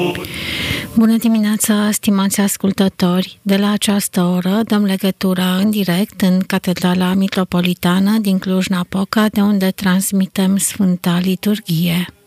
Bună dimineața, stimați ascultători! De la această oră dăm legătura în direct în Catedrala Mitropolitană din Cluj-Napoca, de unde transmitem Sfânta Liturghie.